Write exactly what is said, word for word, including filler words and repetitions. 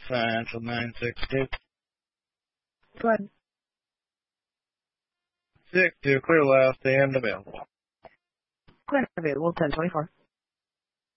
Financial nine six two. Go ahead. six two, clear last and available. Clear available ten twenty-four.